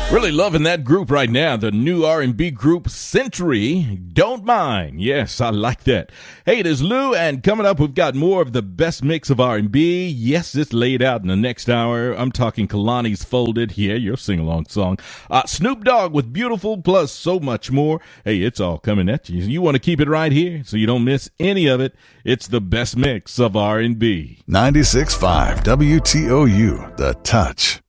Really loving that group right now, the new R&B group Century. Don't Mind. Yes, I like that. Hey, it is Lou, and coming up, we've got more of the best mix of R&B. Yes, it's laid out in the next hour. I'm talking Kalani's Folded. Yeah, your sing-along song. Snoop Dogg with Beautiful, plus so much more. Hey, it's all coming at you. You want to keep it right here so you don't miss any of it. It's the best mix of R&B. 96.5 WTOU, The Touch.